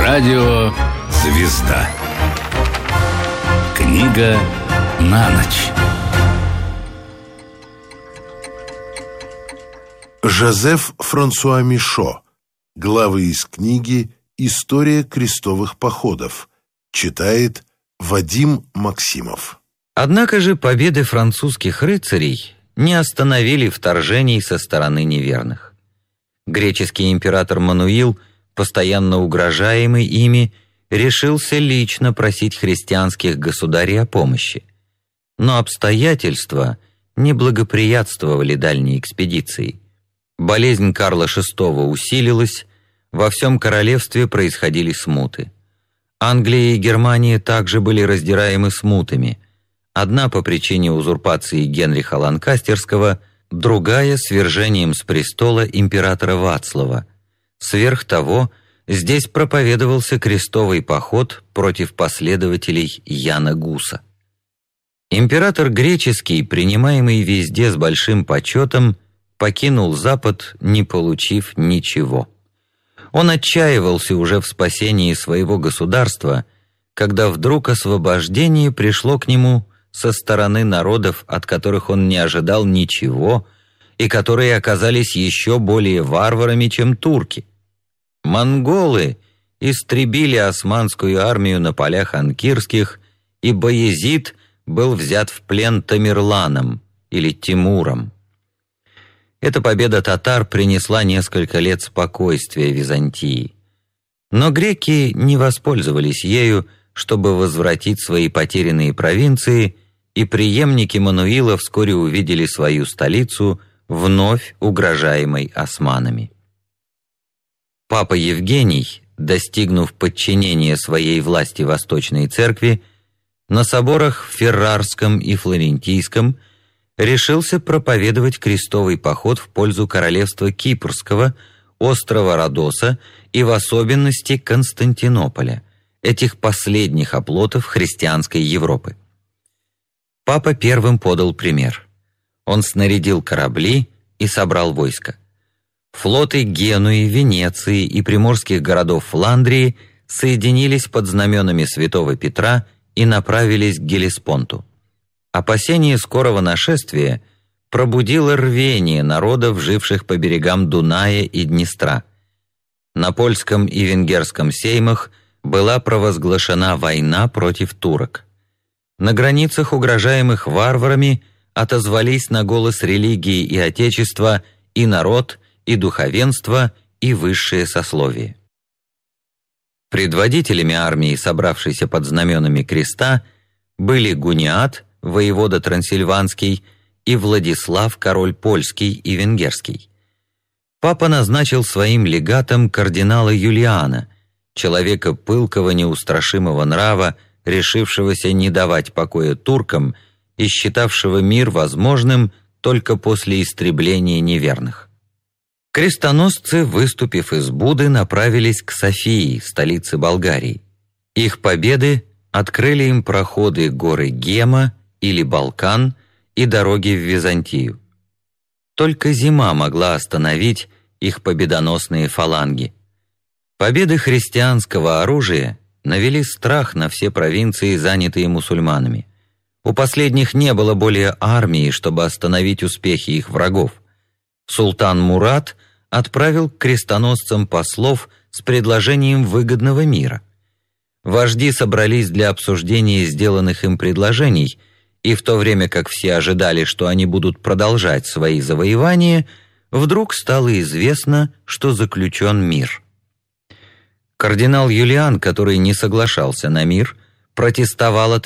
Радио «Звезда». Книга на ночь. Жозеф Франсуа Мишо. Главы из книги «История крестовых походов». Читает Вадим Максимов. Однако же победы французских рыцарей не остановили вторжений со стороны неверных. Греческий император Мануил, постоянно угрожаемый ими, решился лично просить христианских государей о помощи. Но обстоятельства не благоприятствовали дальней экспедиции. Болезнь Карла VI усилилась, во всем королевстве происходили смуты. Англия и Германия также были раздираемы смутами. Одна по причине узурпации Генриха Ланкастерского, другая свержением с престола императора Вацлава. Сверх того, здесь проповедовался крестовый поход против последователей Яна Гуса. Император греческий, принимаемый везде с большим почетом, покинул Запад, не получив ничего. Он отчаивался уже в спасении своего государства, когда вдруг освобождение пришло к нему со стороны народов, от которых он не ожидал ничего, и которые оказались еще более варварами, чем турки. Монголы истребили османскую армию на полях Анкирских, и Баязид был взят в плен Тамерланом или Тимуром. Эта победа татар принесла несколько лет спокойствия Византии. Но греки не воспользовались ею, чтобы возвратить свои потерянные провинции, и преемники Мануила вскоре увидели свою столицу вновь угрожаемой османами. Папа Евгений, достигнув подчинения своей власти Восточной Церкви, на соборах в Феррарском и Флорентийском решился проповедовать крестовый поход в пользу королевства Кипрского, острова Родоса и в особенности Константинополя, этих последних оплотов христианской Европы. Папа первым подал пример. Он снарядил корабли и собрал войско. Флоты Генуи, Венеции и приморских городов Фландрии соединились под знаменами святого Петра и направились к Гелеспонту. Опасение скорого нашествия пробудило рвение народов, живших по берегам Дуная и Днестра. На польском и венгерском сеймах была провозглашена война против турок. На границах, угрожаемых варварами, отозвались на голос религии и отечества и народ, и духовенство, и высшее сословие. Предводителями армии, собравшейся под знаменами креста, были Гуниат, воевода Трансильванский, и Владислав, король польский и венгерский. Папа назначил своим легатом кардинала Юлиана, человека пылкого, неустрашимого нрава, решившегося не давать покоя туркам и считавшего мир возможным только после истребления неверных. Крестоносцы, выступив из Буды, направились к Софии, столице Болгарии. Их победы открыли им проходы горы Гема или Балкан и дороги в Византию. Только зима могла остановить их победоносные фаланги. Победы христианского оружия навели страх на все провинции, занятые мусульманами. У последних не было более армии, чтобы остановить успехи их врагов. Султан Мурад отправил к крестоносцам послов с предложением выгодного мира. Вожди собрались для обсуждения сделанных им предложений, и в то время как все ожидали, что они будут продолжать свои завоевания, вдруг стало известно, что заключен мир. Кардинал Юлиан, который не соглашался на мир, протестовал от